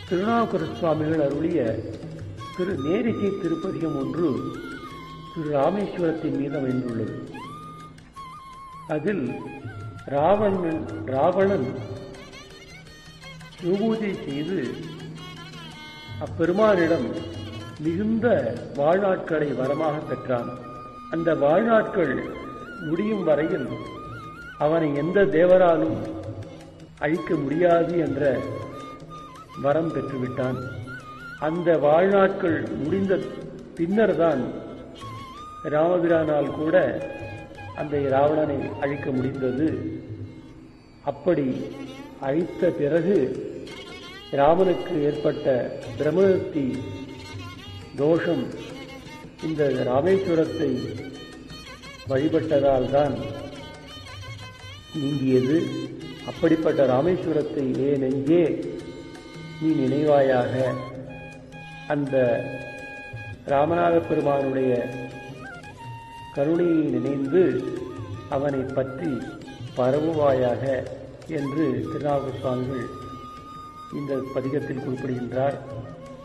திருநாவுக்கரசு சுவாமிகள் அருளிய திரு நேரிசை திருப்பதிகம் ஒன்று திரு ராமேஸ்வரத்தின் மீது அமைந்துள்ளது. அதில் ராவணன் விபூதி செய்து அப்பெருமானிடம் மிகுந்த வாழ்நாட்களை வரமாக பெற்றான். அந்த வாழ்நாட்கள் முடியும் வரையில் அவனை எந்த தேவராலும் அழிக்க முடியாது என்ற வரம் பெற்றுவிட்டான். அந்த வாழ்நாட்கள் முடிந்த பின்னர்தான் ராமபிரானால் கூட அந்த ராவணனை அழிக்க முடிந்தது. அப்படி அழித்த பிறகு ராமனுக்கு ஏற்பட்ட பிரம்மஹத்தி தோஷம் இந்த ராமேஸ்வரத்தை வழிபட்டதால் தான் நீங்கியது. அப்படிப்பட்ட ராமேஸ்வரத்தை நெஞ்சே நீ நினைவாயாக, அந்த ராமநாத பெருமானுடைய கருணையை நினைந்து அவனை பற்றி பரவுவாயாக என்று திருநாவுக்கரசு சுவாமிகள் இந்த பதிகத்தில் குறிப்பிடுகின்றார்.